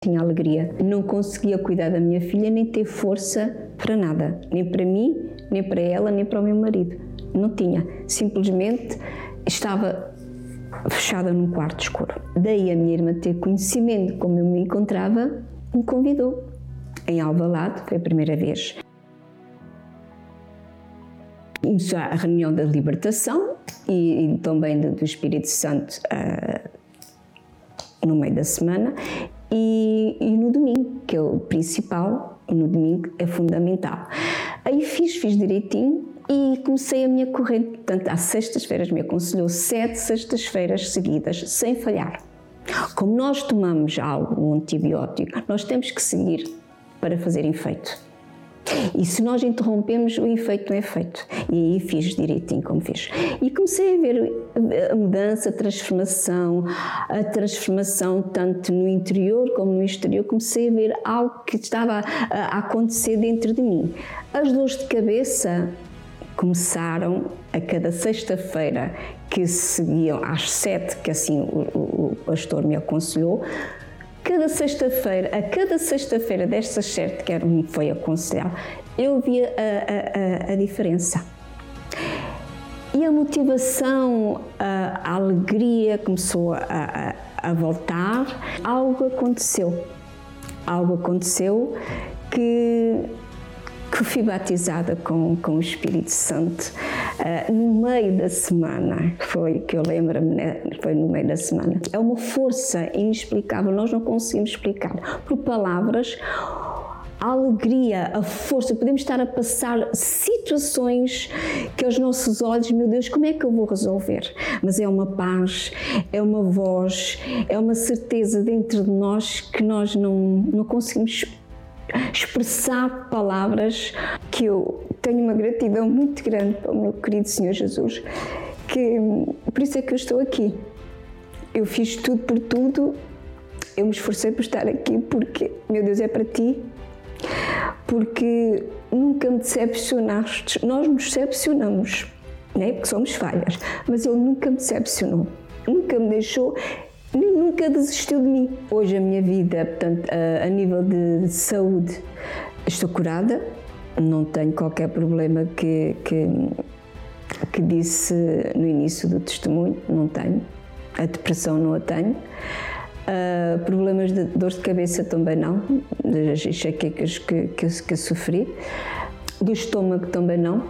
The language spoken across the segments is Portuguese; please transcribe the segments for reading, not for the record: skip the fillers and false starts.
Tinha alegria. Não conseguia cuidar da minha filha nem ter força para nada. Nem para mim, nem para ela, nem para o meu marido. Não tinha. Simplesmente estava fechada num quarto escuro. Daí a minha irmã ter conhecimento de como eu me encontrava, me convidou. Em Alvalade, foi a primeira vez. Começou a reunião da libertação e também do Espírito Santo no meio da semana. E no domingo, que é o principal, no domingo é fundamental. Aí fiz direitinho e comecei a minha corrente. Portanto, às sextas-feiras me aconselhou 7 sextas-feiras seguidas, sem falhar. Como nós tomamos algo, um antibiótico, nós temos que seguir para fazer efeito. E se nós interrompemos, o efeito não é feito. E aí fiz direitinho como fiz. E comecei a ver a mudança, a transformação tanto no interior como no exterior. Comecei a ver algo que estava a acontecer dentro de mim. As dores de cabeça começaram a cada sexta-feira, que seguiam às 7, que assim o pastor me aconselhou. A cada sexta-feira destas 7 que me foi aconselhado, eu via a diferença. E a motivação, a alegria começou a voltar. Algo aconteceu que fui batizada com o Espírito Santo no meio da semana, foi que eu lembro-me, né? Foi no meio da semana. É uma força inexplicável, nós não conseguimos explicar por palavras. A alegria, a força, podemos estar a passar situações que aos nossos olhos, meu Deus, como é que eu vou resolver? Mas é uma paz, é uma voz, é uma certeza dentro de nós que nós não conseguimos expressar palavras, que eu tenho uma gratidão muito grande para o meu querido Senhor Jesus, que por isso é que eu estou aqui. Eu fiz tudo por tudo, eu me esforcei por estar aqui porque, meu Deus, é para ti, porque nunca me decepcionaste. Nós nos decepcionamos, né? Porque somos falhas, mas Ele nunca me decepcionou, nunca me deixou, nem nunca desistiu de mim. Hoje a minha vida, portanto, a nível de saúde, estou curada, não tenho qualquer problema que disse no início do testemunho, não tenho. A depressão não a tenho. Problemas de dor de cabeça também não, das enxaquecas que sofri. Do estômago também não.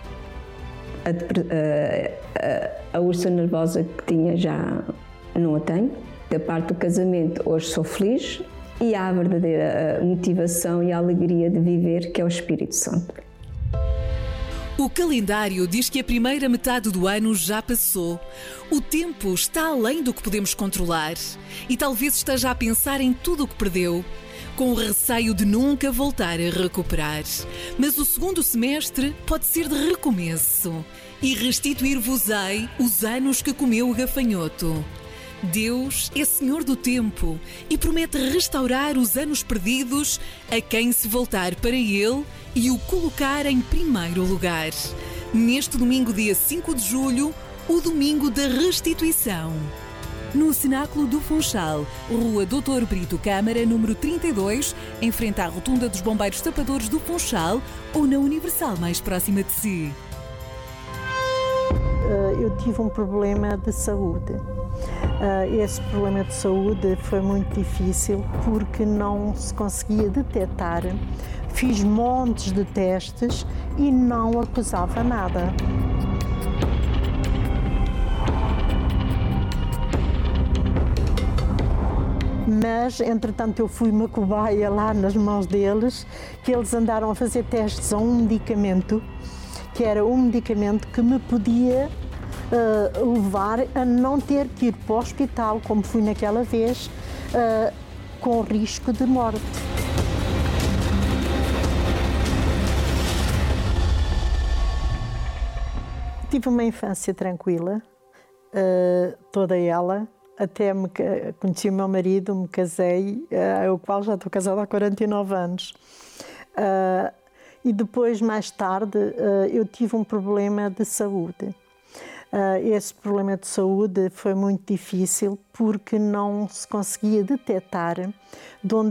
A úlcera nervosa que tinha já não a tenho. Da parte do casamento, hoje sou feliz e há a verdadeira motivação e a alegria de viver, que é o Espírito Santo. O calendário diz que a primeira metade do ano já passou. O tempo está além do que podemos controlar e talvez esteja a pensar em tudo o que perdeu, com o receio de nunca voltar a recuperar. Mas o segundo semestre pode ser de recomeço e restituir-vos-ei os anos que comeu o gafanhoto. Deus é Senhor do tempo e promete restaurar os anos perdidos a quem se voltar para Ele e o colocar em primeiro lugar. Neste domingo, dia 5 de julho, o domingo da restituição. No Cenáculo do Funchal, Rua Doutor Brito Câmara, número 32, em frente à Rotunda dos Bombeiros Tapadores do Funchal ou na Universal mais próxima de si. Eu tive um problema de saúde. Esse problema de saúde foi muito difícil porque não se conseguia detectar. Fiz montes de testes e não acusava nada. Mas, entretanto, eu fui uma cobaia lá nas mãos deles, que eles andaram a fazer testes a um medicamento, que era um medicamento que me podia levar a não ter que ir para o hospital, como fui naquela vez, com risco de morte. Tive uma infância tranquila, toda ela, até conheci o meu marido, me casei, o qual já estou casada há 49 anos. E depois, mais tarde, eu tive um problema de saúde. esse problema de saúde foi muito difícil porque não se conseguia detectar de onde